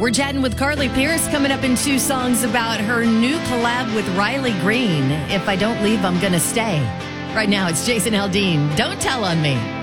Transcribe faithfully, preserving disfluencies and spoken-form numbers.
We're chatting with Carly Pearce coming up in two songs about her new collab with Riley Green. If I don't leave, I'm gonna stay. Right now, it's Jason Aldean. Don't tell on me.